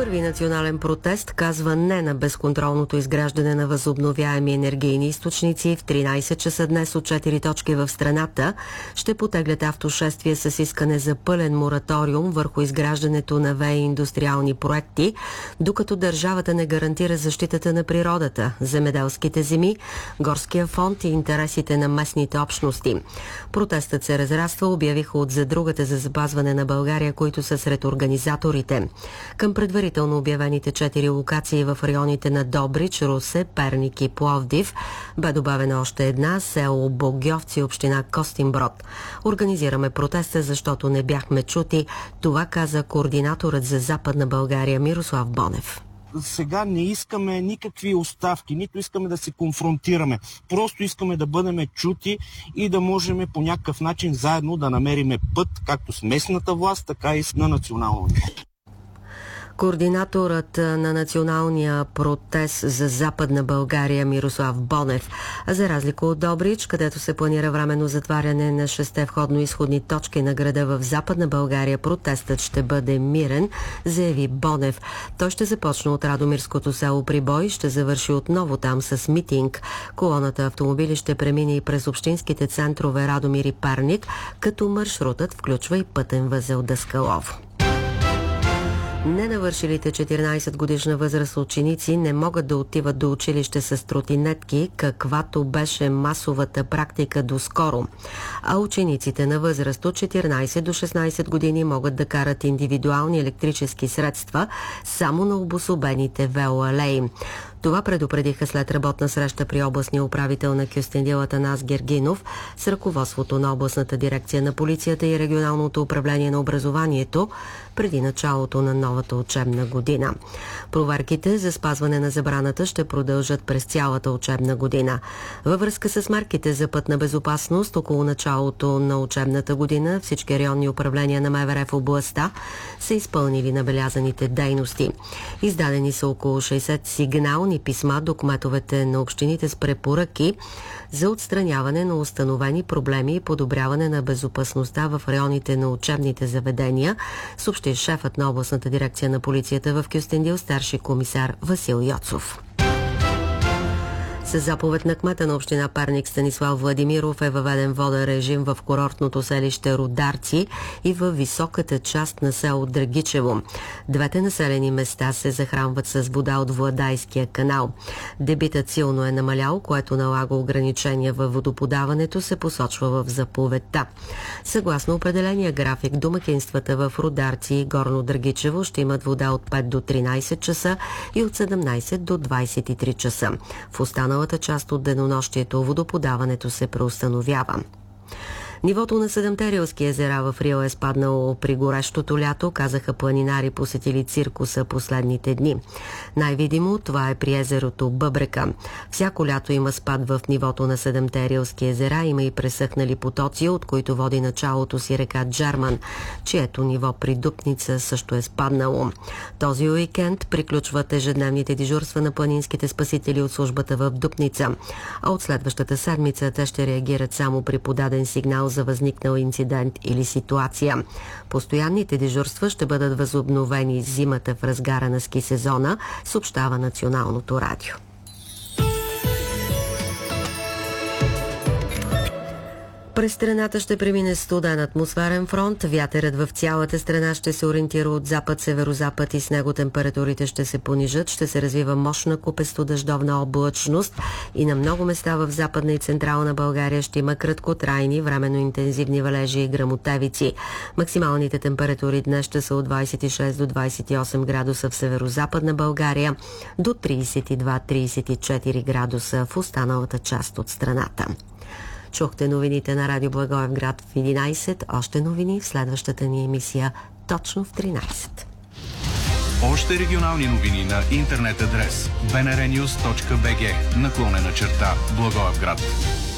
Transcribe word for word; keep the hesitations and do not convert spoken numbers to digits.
Първи национален протест казва не на безконтролното изграждане на възобновяеми енергийни източници. В тринайсет часа днес от четири точки в страната ще потеглят автошествие с искане за пълен мораториум върху изграждането на ВЕИ индустриални проекти, докато държавата не гарантира защитата на природата, земеделските земи, горския фонд и интересите на местните общности. Протестът се разраства, обявиха от Задругата за запазване на България, които са сред организаторите. Към предварително обявените четири локации в районите на Добрич, Русе, Перник и Пловдив бе добавена още една — село Богьовци, община Костинброд. Организираме протеста, защото не бяхме чути. Това каза координаторът за Западна България Мирослав Бонев. Сега не искаме никакви оставки, нито искаме да се конфронтираме. Просто искаме да бъдем чути и да можем по някакъв начин заедно да намериме път, както с местната власт, така и на национално ниво. Координаторът на националния протест за Западна България Мирослав Бонев. А за разлика от Добрич, където се планира временно затваряне на шесте входно-изходни точки на града, в Западна България протестът ще бъде мирен, заяви Бонев. Той ще започне от Радомирското село Прибой, ще завърши отново там с митинг. Колоната автомобили ще премине и през общинските центрове Радомир и Перник, като маршрутът включва и пътен възел Даскалово. Ненавършилите четиринайсет годишна възраст ученици не могат да отиват до училище с тротинетки, каквато беше масовата практика доскоро. А учениците на възраст от четиринайсет до шестнайсет години могат да карат индивидуални електрически средства само на обособените велоалеи. Това предупредиха след работна среща при областния управител на Кюстендил Атанас Гергинов с ръководството на областната дирекция на полицията и регионалното управление на образованието преди началото на новата учебна година. Проверките за спазване на забраната ще продължат през цялата учебна година. Във връзка с мерките за пътна безопасност около началото на учебната година всички районни управления на МВР в областта са изпълнили набелязаните дейности. Издадени са около шейсет сигнални писма до кметовете на общините с препоръки за отстраняване на установени проблеми и подобряване на безопасността в районите на учебните заведения, съобщи шефът на областната дирекция на полицията в Кюстендил, старши комисар Васил Йоцов. С заповед на кмета на община Перник Станислав Владимиров е въведен воден режим в курортното селище Рударци и в високата част на село Драгичево. Двете населени места се захранват с вода от Владайския канал. Дебитът силно е намалял, което налага ограничения във водоподаването, се посочва в заповедта. Съгласно определения график, домакинствата в Рударци и Горно Драгичево ще имат вода от пет до тринайсет часа и от седемнайсет до двайсет и три часа. В останалата част от денонощието водоподаването се преустановява. Нивото на седемте рилски езера в Рил е спаднало при горещото лято, казаха планинари, посетили циркуса последните дни. Най-видимо това е при езерото Бъбрека. Всяко лято има спад в нивото на седемте рилски езера, има и пресъхнали потоци, от които води началото си река Джерман, чието ниво при Дупница също е спаднало. Този уикенд приключват ежедневните дежурства на планинските спасители от службата в Дупница, а от следващата седмица те ще реагират само при подаден сигнал за възникнал инцидент или ситуация. Постоянните дежурства ще бъдат възобновени зимата в разгара на ски сезона, съобщава Националното радио. През страната ще премине студен атмосферен фронт. Вятърът в цялата страна ще се ориентира от запад-северозапад и с него температурите ще се понижат. Ще се развива мощна купесто-дъждовна облачност и на много места в Западна и Централна България ще има краткотрайни, временно интензивни валежи и гръмотевици. Максималните температури днес ще са от двайсет и шест до двайсет и осем градуса в северозападна България, до трийсет и два до трийсет и четири градуса в останалата част от страната. Чухте новините на Радио Благоевград в единайсет. Още новини в следващата ни емисия точно в тринайсет. Още регионални новини на интернет адрес би ен ар нюз точка би джи наклонена черта Благоевград.